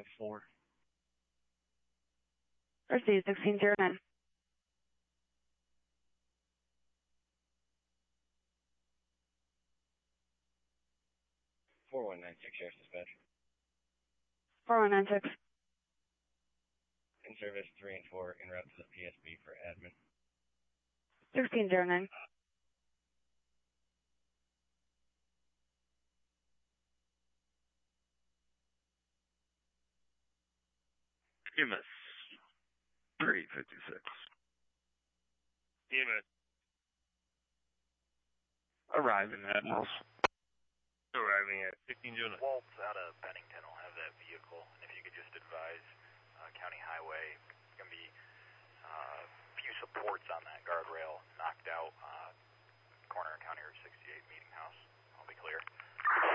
4. Receive 1609. 4196 Sheriff's Dispatch. 4196. In service 3 and 4, en route to the PSB for admin. 1609. EMS 356. EMS. Arriving at house. Arriving at 1609. Waltz out of Bennington will have that vehicle, and if you could just advise County Highway, it's going to be a few supports on that guardrail knocked out, corner of County Route 68 Meeting House. I'll be clear.